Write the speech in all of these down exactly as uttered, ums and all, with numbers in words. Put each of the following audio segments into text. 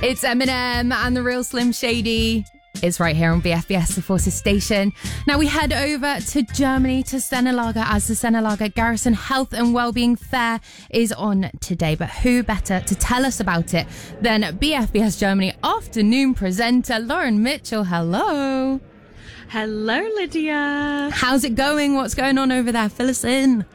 It's Eminem and the Real Slim Shady. It's right here on B F B S, the Forces station. Now we head over to Germany, to Senelager, as the Senelager Garrison Health and Wellbeing Fair is on today. But who better to tell us about it than B F B S Germany afternoon presenter Lauren Mitchell. Hello. Hello, Lydia. How's it going? What's going on over there? Fill us in.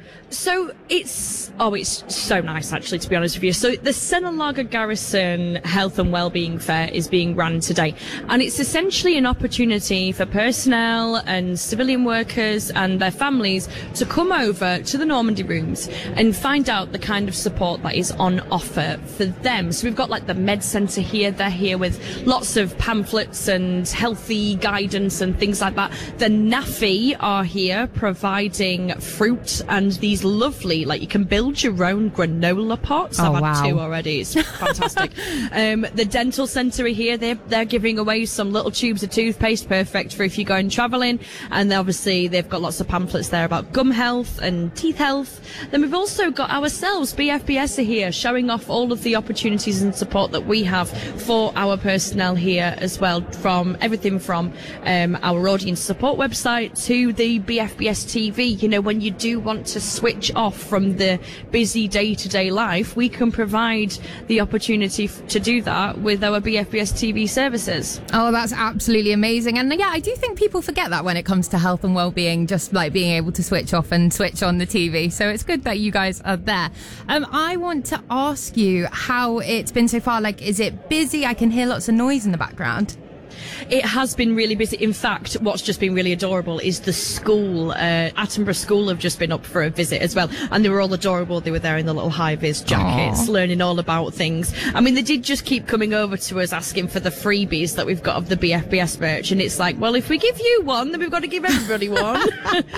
So it's, oh, it's so nice, actually, to be honest with you. So the Senelager Garrison Health and Wellbeing Fair is being run today. And it's essentially an opportunity for personnel and civilian workers and their families to come over to the Normandy rooms and find out the kind of support that is on offer for them. So we've got like the Med Centre here. They're here with lots of pamphlets and healthy guidance and things like that. The N A F I are here providing fruit and these lovely, like you can build your own granola pots. Oh, I've had wow. two already. It's fantastic. um, the dental centre are here. They're, they're giving away some little tubes of toothpaste, perfect for if you're going travelling. And obviously they've got lots of pamphlets there about gum health and teeth health. Then we've also got ourselves, B F B S are here, showing off all of the opportunities and support that we have for our personnel here as well, from everything from um, our audience support website to the B F B S T V. You know, when you do want to switch off from the busy day-to-day life, we can provide the opportunity f- to do that with our B F B S T V services. Oh, that's absolutely amazing. And yeah, I do think people forget that when it comes to health and well-being, just like being able to switch off and switch on the T V. So it's good that you guys are there. Um, I want to ask you how it's been so far. Like, is it busy? I can hear lots of noise in the background. It has been really busy. In fact, what's just been really adorable is the school, uh, Attenborough School have just been up for a visit as well. And they were all adorable. They were there in the little high-vis jackets, Aww. learning all about things. I mean, they did just keep coming over to us asking for the freebies that we've got of the B F B S merch. And it's like, well, if we give you one, then we've got to give everybody one.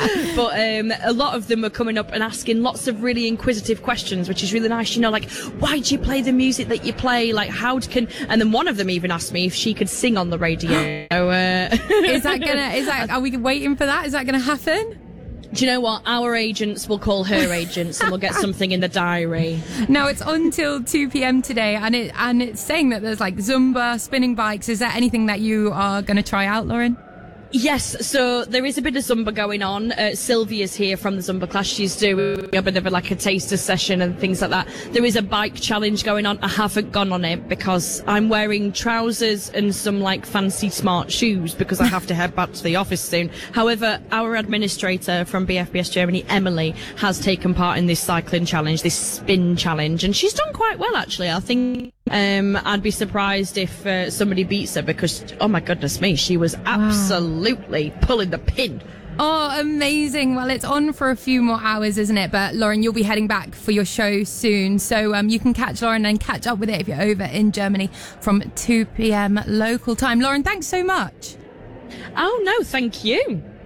But um, a lot of them were coming up and asking lots of really inquisitive questions, which is really nice. You know, like, why do you play the music that you play? Like, how can... And then one of them even asked me if she could sing on the radio. So, uh, is that gonna? Is that? Are we waiting for that? Is that gonna happen? Do you know what? Our agents will call her agents, and we'll get something in the diary. No, it's until two p.m. today, and it and it's saying that there's like Zumba, spinning bikes. Is there anything that you are gonna try out, Lauren? Yes, so there is a bit of Zumba going on. Uh, Sylvia's here from the Zumba class. She's doing a bit of a, like a taster session and things like that. There is a bike challenge going on. I haven't gone on it because I'm wearing trousers and some like fancy smart shoes because I have to head back to the office soon. However, our administrator from B F B S Germany, Emily, has taken part in this cycling challenge, this spin challenge, and she's done quite well actually. I think um, I'd be surprised if uh, somebody beats her because, oh my goodness me, she was absolutely Absolutely pulling the pin. Oh, amazing. Well, it's on for a few more hours, isn't it? But Lauren, you'll be heading back for your show soon. So um, you can catch Lauren and catch up with it if you're over in Germany from two p.m. local time. Lauren, thanks so much. Oh, no, thank you.